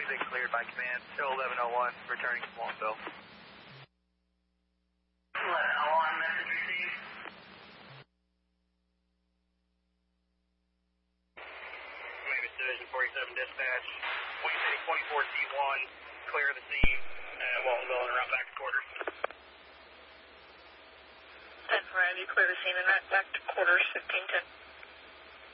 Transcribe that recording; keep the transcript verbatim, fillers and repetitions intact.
been cleared by command. Still eleven oh one, returning to Waltonville. eleven oh one, message received. Memphis Division forty-seven dispatch. Wayne City twenty-four T one, clear the scene at Waltonville and route back to quarters. ten four, have you clear the scene and route back to quarters, fifteen ten.